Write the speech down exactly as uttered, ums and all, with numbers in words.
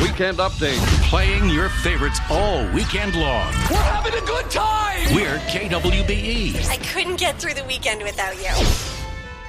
Weekend Update. Playing your favorites all weekend long. We're having a good time! We're K W B E. I couldn't get through the weekend without you.